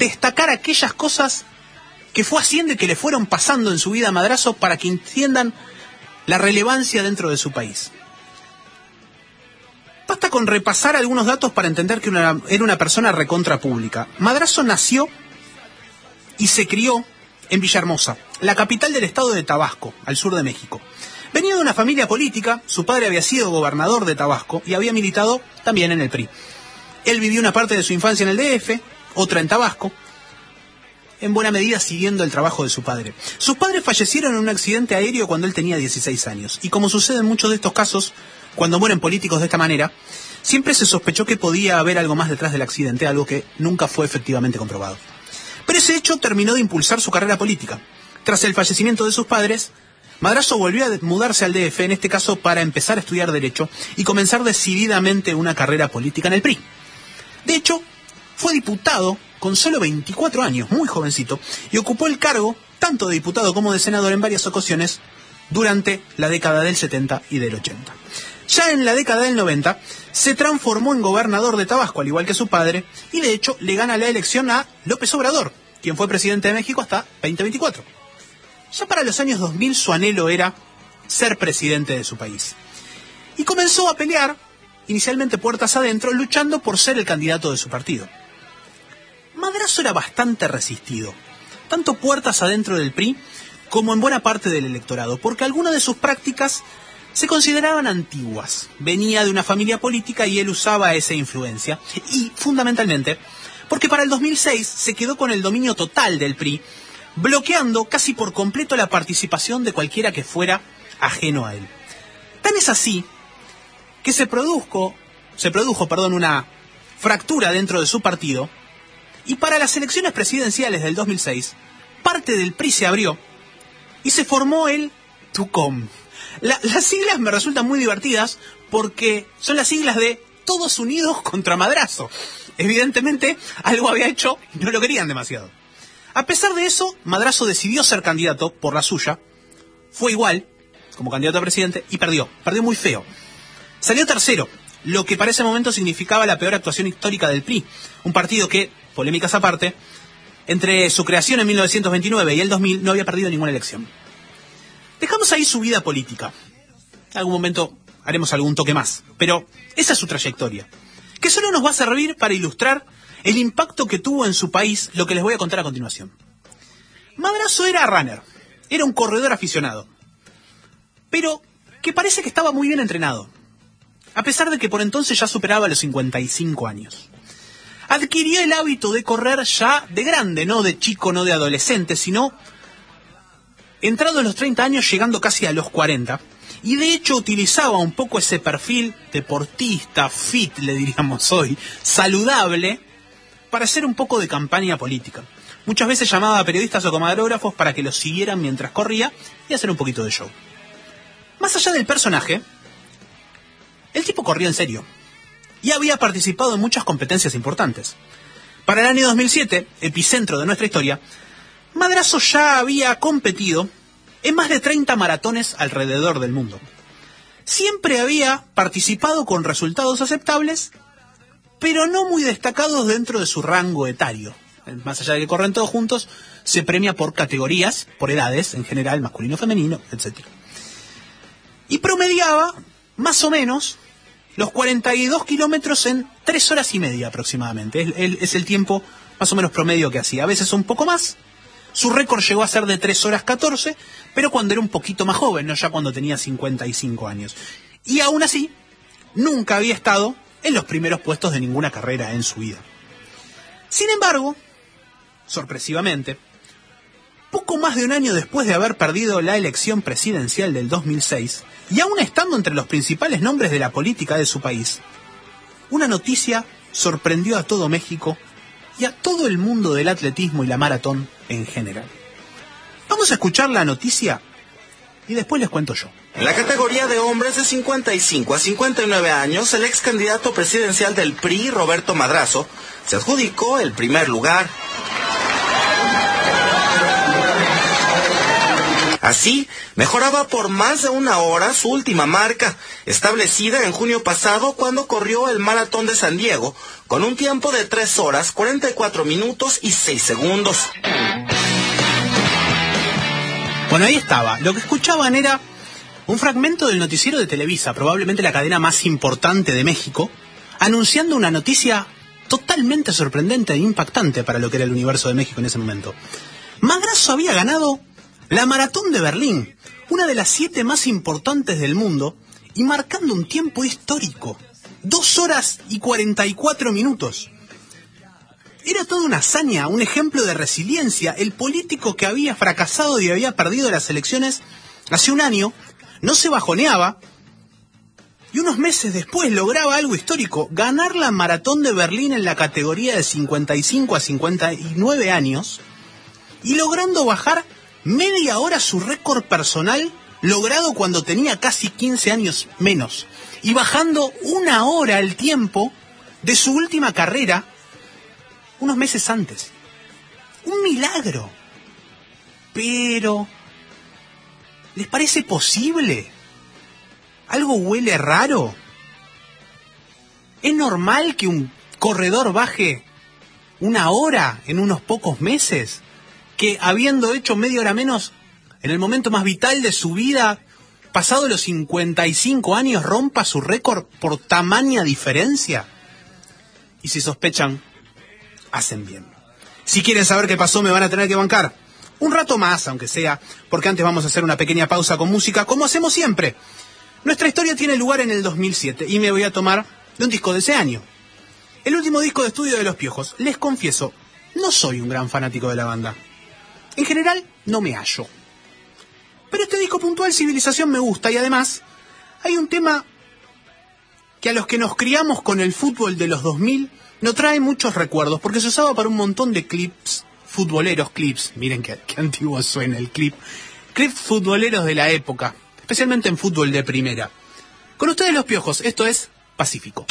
destacar aquellas cosas que fue haciendo y que le fueron pasando en su vida a Madrazo para que entiendan la relevancia dentro de su país. Basta con repasar algunos datos para entender que era una persona recontra pública. Madrazo nació y se crió en Villahermosa, la capital del estado de Tabasco, al sur de México. Venía de una familia política, su padre había sido gobernador de Tabasco y había militado también en el PRI. Él vivió una parte de su infancia en el DF, otra en Tabasco, en buena medida siguiendo el trabajo de su padre. Sus padres fallecieron en un accidente aéreo cuando él tenía 16 años. Y como sucede en muchos de estos casos, cuando mueren políticos de esta manera, siempre se sospechó que podía haber algo más detrás del accidente, algo que nunca fue efectivamente comprobado. Pero ese hecho terminó de impulsar su carrera política. Tras el fallecimiento de sus padres, Madrazo volvió a mudarse al DF, en este caso para empezar a estudiar Derecho y comenzar decididamente una carrera política en el PRI. De hecho, fue diputado con solo 24 años, muy jovencito, y ocupó el cargo tanto de diputado como de senador en varias ocasiones durante la década del 70 y del 80. Ya en la década del 90 se transformó en gobernador de Tabasco, al igual que su padre, y de hecho le gana la elección a López Obrador, quien fue presidente de México hasta 2024. Ya para los años 2000 su anhelo era ser presidente de su país. Y comenzó a pelear, inicialmente puertas adentro, luchando por ser el candidato de su partido. Madrazo era bastante resistido, tanto puertas adentro del PRI como en buena parte del electorado, porque algunas de sus prácticas se consideraban antiguas. Venía de una familia política y él usaba esa influencia. Y, fundamentalmente, porque para el 2006 se quedó con el dominio total del PRI, bloqueando casi por completo la participación de cualquiera que fuera ajeno a él. Tan es así que se produjo una fractura dentro de su partido, y para las elecciones presidenciales del 2006, parte del PRI se abrió y se formó el TUCOM. Las siglas me resultan muy divertidas porque son las siglas de Todos Unidos contra Madrazo. Evidentemente, algo había hecho y no lo querían demasiado. A pesar de eso, Madrazo decidió ser candidato por la suya, fue igual como candidato a presidente y perdió muy feo. Salió tercero, lo que para ese momento significaba la peor actuación histórica del PRI, un partido que, polémicas aparte, entre su creación en 1929 y el 2000 no había perdido ninguna elección. Dejamos ahí su vida política. En algún momento haremos algún toque más, pero esa es su trayectoria, que solo nos va a servir para ilustrar el impacto que tuvo en su país lo que les voy a contar a continuación. Madrazo era runner, era un corredor aficionado, pero que parece que estaba muy bien entrenado, a pesar de que por entonces ya superaba los 55 años. Adquirió el hábito de correr ya de grande, no de chico, no de adolescente, sino entrado los 30 años, llegando casi a los 40, y de hecho utilizaba un poco ese perfil deportista, fit, le diríamos hoy, saludable, para hacer un poco de campaña política. Muchas veces llamaba a periodistas o camarógrafos para que lo siguieran mientras corría y hacer un poquito de show. Más allá del personaje, el tipo corría en serio y había participado en muchas competencias importantes. Para el año 2007, epicentro de nuestra historia, Madrazo ya había competido en más de 30 maratones alrededor del mundo. Siempre había participado con resultados aceptables, pero no muy destacados dentro de su rango etario. Más allá de que corren todos juntos, se premia por categorías, por edades, en general, masculino, femenino, etc. Y promediaba, más o menos, los 42 kilómetros en 3 horas y media aproximadamente. Es el tiempo más o menos promedio que hacía. A veces un poco más. Su récord llegó a ser de 3 horas 14, pero cuando era un poquito más joven, no ya cuando tenía 55 años. Y aún así, nunca había estado en los primeros puestos de ninguna carrera en su vida. Sin embargo, sorpresivamente, poco más de un año después de haber perdido la elección presidencial del 2006, y aún estando entre los principales nombres de la política de su país, una noticia sorprendió a todo México y a todo el mundo del atletismo y la maratón en general. Vamos a escuchar la noticia y después les cuento yo. En la categoría de hombres de 55 a 59 años, el ex candidato presidencial del PRI, Roberto Madrazo, se adjudicó el primer lugar. Así, mejoraba por más de 1 hora su última marca, establecida en junio pasado cuando corrió el Maratón de San Diego, con un tiempo de 3 horas, 44 minutos y 6 segundos. Bueno, ahí estaba. Lo que escuchaban era un fragmento del noticiero de Televisa, probablemente la cadena más importante de México, anunciando una noticia totalmente sorprendente e impactante para lo que era el universo de México en ese momento. Madrazo había ganado la Maratón de Berlín, una de las 7 más importantes del mundo, y marcando un tiempo histórico, 2 horas y 44 minutos. Era toda una hazaña, un ejemplo de resiliencia. El político que había fracasado y había perdido las elecciones hace 1 año, no se bajoneaba, y unos meses después lograba algo histórico, ganar la Maratón de Berlín en la categoría de 55 a 59 años, y logrando bajar media hora su récord personal, logrado cuando tenía casi 15 años menos, y bajando 1 hora el tiempo de su última carrera unos meses antes. Un milagro. Pero, ¿les parece posible? ¿Algo huele raro? ¿Es normal que un corredor baje 1 hora en unos pocos meses? Que habiendo hecho media hora menos en el momento más vital de su vida, pasado los 55 años, rompa su récord por tamaña diferencia. Y si sospechan, hacen bien. Si quieren saber qué pasó, me van a tener que bancar un rato más, aunque sea, porque antes vamos a hacer una pequeña pausa con música, como hacemos siempre. Nuestra historia tiene lugar en el 2007 y me voy a tomar de un disco de ese año. El último disco de estudio de Los Piojos. Les confieso, no soy un gran fanático de la banda. En general, no me hallo. Pero este disco puntual, Civilización, me gusta, y además hay un tema que a los que nos criamos con el fútbol de los 2000 nos trae muchos recuerdos, porque se usaba para un montón de clips futboleros, miren qué antiguo suena el clips futboleros de la época, especialmente en fútbol de primera. Con ustedes Los Piojos, esto es Pacífico.